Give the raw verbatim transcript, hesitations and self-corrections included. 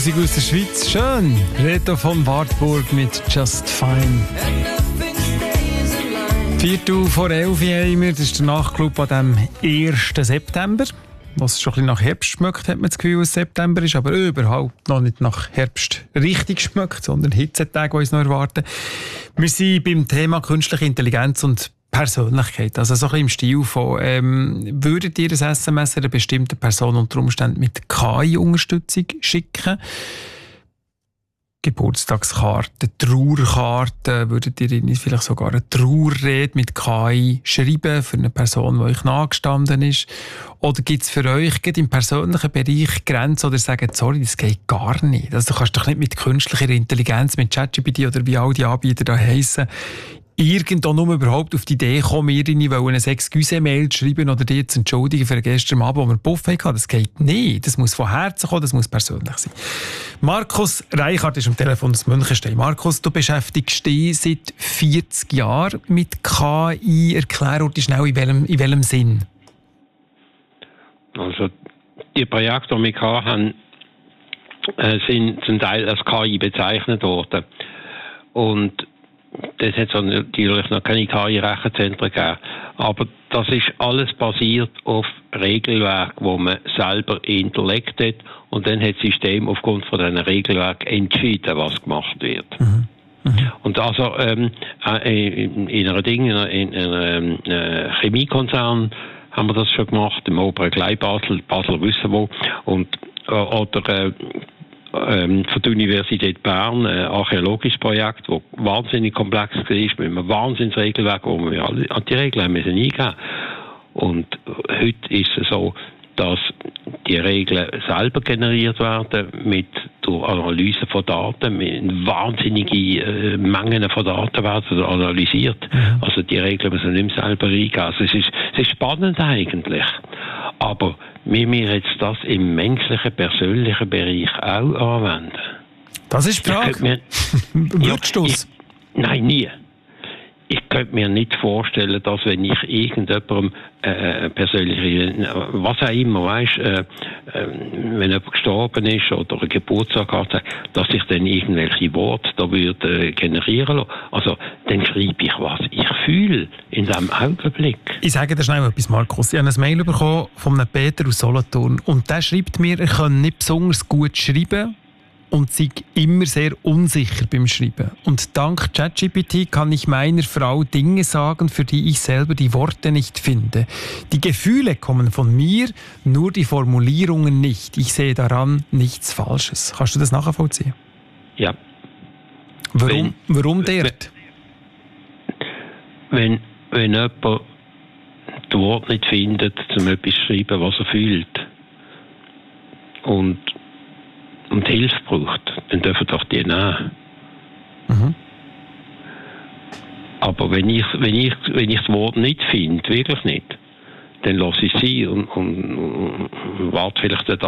Musik aus der Schweiz. Schön. Reto von Wartburg mit Just Fine. Viertel vor elf haben wir. Das ist der Nachtclub an dem ersten September. Was schon ein bisschen nach Herbst schmeckt, hat man das Gefühl, dass es September ist, aber überhaupt noch nicht nach Herbst richtig schmeckt, sondern Hitzetage, die uns noch erwarten. Wir sind beim Thema künstliche Intelligenz und Persönlichkeit. Also so ein bisschen im Stil von, ähm, würdet ihr ein S M S einer bestimmten Person unter Umständen mit K I-Unterstützung schicken? Geburtstagskarten, Trauerkarten, würdet ihr ihnen vielleicht sogar eine Trauerrede mit K I schreiben für eine Person, die euch nahegestanden ist? Oder gibt es für euch gerade im persönlichen Bereich Grenzen oder sagen, sorry, das geht gar nicht? Also du kannst doch nicht mit künstlicher Intelligenz, mit ChatGPT oder wie all die Anbieter da heissen, irgendwo nur überhaupt auf die Idee kommen, mir eine Excuse-Mail zu schreiben oder dir zu entschuldigen für gestern Abend, wo wir einen Buffet hatten. Das geht nicht. Das muss von Herzen kommen, das muss persönlich sein. Markus Reichart ist am Telefon aus Münchenstein. Markus, du beschäftigst dich seit vierzig Jahren mit K I. Erklär uns schnell, in welchem, in welchem Sinn? Also, die Projekte, die wir hatten, äh, sind zum Teil als K I bezeichnet worden. Und das hat es natürlich noch keine K I-Rechenzentren gegeben. Aber das ist alles basiert auf Regelwerk, wo man selber hinterlegt hat. Und dann hat das System aufgrund von diesen Regelwerk entschieden, was gemacht wird. Mhm. Mhm. Und also ähm, in, in einer Ding, in einem äh, Chemiekonzern haben wir das schon gemacht, im oberen Glei Basel, Basel wissen wo. Und, äh, oder äh, Ähm, von der Universität Bern ein archäologisches Projekt, das wahnsinnig komplex war, mit einem Wahnsinnsregelwerk, wo wir alle an die Regeln müssen eingehen. Und heute ist es so, dass die Regeln selber generiert werden mit durch Analyse von Daten, mit wahnsinnigen äh, Mengen von Daten werden analysiert. Mhm. Also die Regeln müssen nicht mehr selber eingehen. Also es ist, es ist spannend eigentlich. Aber wir müssen jetzt das im menschlichen, persönlichen Bereich auch anwenden. Das ist die Frage. Würdest du es? Nein, nie. Ich könnte mir nicht vorstellen, dass wenn ich irgendjemandem äh, persönlich, was auch immer, weißt, äh, äh, wenn jemand gestorben ist oder einen Geburtstag hat, dass ich dann irgendwelche Worte da würde äh, generieren lassen. Also, dann schreibe ich, was ich fühle in diesem Augenblick. Ich sage dir schnell etwas, Markus. Ich habe ein Mail bekommen von einem Peter aus Solothurn und der schreibt mir, er kann nicht besonders gut schreiben und sei immer sehr unsicher beim Schreiben. Und dank ChatGPT kann ich meiner Frau Dinge sagen, für die ich selber die Worte nicht finde. Die Gefühle kommen von mir, nur die Formulierungen nicht. Ich sehe daran nichts Falsches. Kannst du das nachvollziehen? Ja. Warum, wenn, warum dort? Wenn, wenn jemand das Wort nicht findet, um etwas zu schreiben, was er fühlt, und und Hilfe braucht, dann dürfen doch die nehmen. Mhm. Aber wenn ich, wenn ich, wenn ich das Wort nicht finde, wirklich nicht, dann lasse ich sie und, und, und warte vielleicht